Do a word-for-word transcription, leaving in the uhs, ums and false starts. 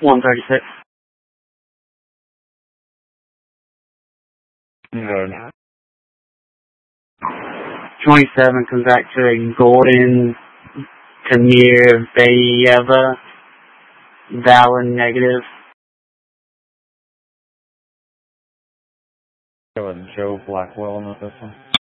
one thirty-six. Good. twenty-seven comes back to Gordon, Tamir, Bayeva, valid negative. Go with Joe Blackwell, not this one.